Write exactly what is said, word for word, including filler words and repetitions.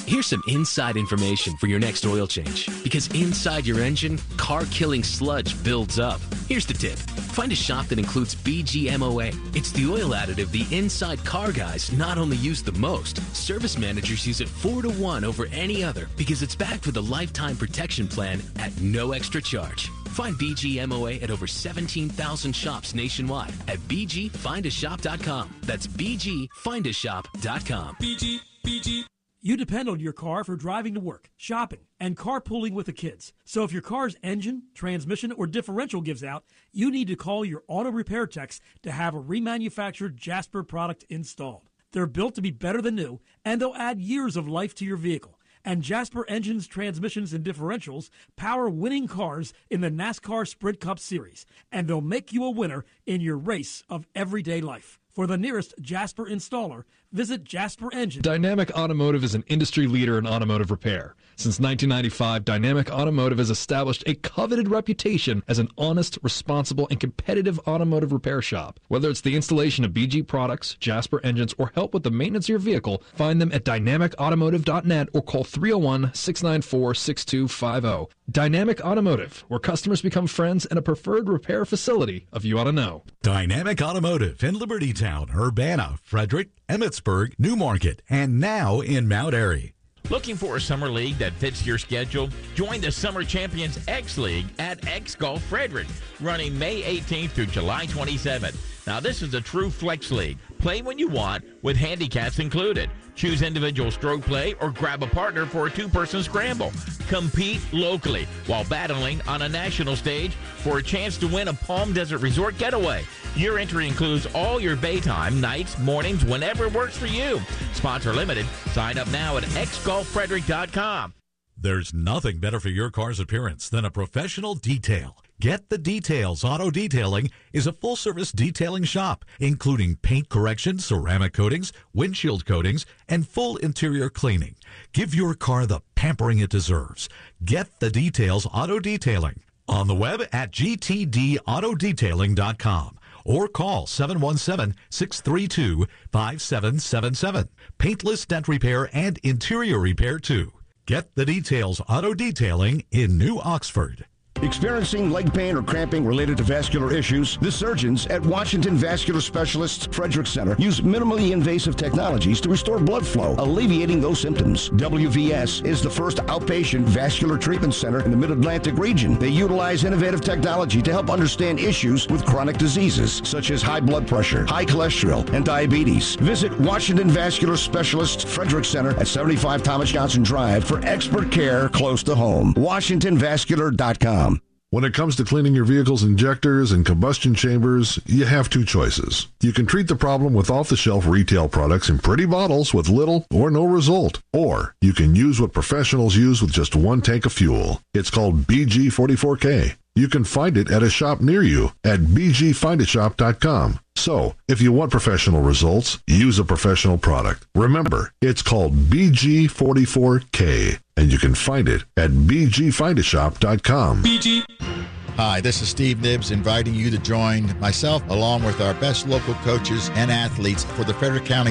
Here's some inside information for your next oil change. Because inside your engine, car-killing sludge builds up. Here's the tip. Find a shop that includes B G M O A. It's the oil additive the inside car guys not only use the most, service managers use it four to one over any other because it's backed with a lifetime protection plan at no extra charge. Find B G M O A at over seventeen thousand shops nationwide at b g find a shop dot com. That's b g find a shop dot com. B G, B G. You depend on your car for driving to work, shopping, and carpooling with the kids. So if your car's engine, transmission, or differential gives out, you need to call your auto repair techs to have a remanufactured Jasper product installed. They're built to be better than new, and they'll add years of life to your vehicle. And Jasper engines, transmissions, and differentials power winning cars in the NASCAR Sprint Cup Series, and they'll make you a winner in your race of everyday life. For the nearest Jasper installer, visit Jasper Engine. Dynamic Automotive is an industry leader in automotive repair. Since nineteen ninety-five, Dynamic Automotive has established a coveted reputation as an honest, responsible, and competitive automotive repair shop. Whether it's the installation of B G products, Jasper engines, or help with the maintenance of your vehicle, find them at dynamic automotive dot net or call three oh one, six nine four, six two five oh. Dynamic Automotive, where customers become friends and a preferred repair facility of You Ought to Know. Dynamic Automotive in Liberty Town, Urbana, Frederick, Emmitsburg, Newmarket, and now in Mount Airy. Looking for a summer league that fits your schedule? Join the Summer Champions X League at X Golf Frederick, running May eighteenth through July twenty-seventh. Now, this is a true flex league. Play when you want, with handicaps included. Choose individual stroke play or grab a partner for a two-person scramble. Compete locally while battling on a national stage for a chance to win a Palm Desert Resort getaway. Your entry includes all your bay time, nights, mornings, whenever it works for you. Spots are limited. Sign up now at x golf frederick dot com. There's nothing better for your car's appearance than a professional detail. Get the Details Auto Detailing is a full-service detailing shop, including paint correction, ceramic coatings, windshield coatings, and full interior cleaning. Give your car the pampering it deserves. Get the Details Auto Detailing on the web at g t d auto detailing dot com or call seven one seven, six three two, five seven seven seven. Paintless dent repair and interior repair, too. Get the Details Auto Detailing in New Oxford. Experiencing leg pain or cramping related to vascular issues? The surgeons at Washington Vascular Specialists Frederick Center use minimally invasive technologies to restore blood flow, alleviating those symptoms. W V S is the first outpatient vascular treatment center in the Mid-Atlantic region. They utilize innovative technology to help understand issues with chronic diseases such as high blood pressure, high cholesterol, and diabetes. Visit Washington Vascular Specialists Frederick Center at seventy-five Thomas Johnson Drive for expert care close to home. washington vascular dot com. When it comes to cleaning your vehicle's injectors and combustion chambers, you have two choices. You can treat the problem with off-the-shelf retail products in pretty bottles with little or no result. Or you can use what professionals use with just one tank of fuel. It's called B G forty-four K. You can find it at a shop near you at b g find a shop dot com. So, if you want professional results, use a professional product. Remember, it's called B G forty-four K, and you can find it at b g find a shop dot com. B G. Hi, this is Steve Nibbs inviting you to join myself along with our best local coaches and athletes for the Frederick County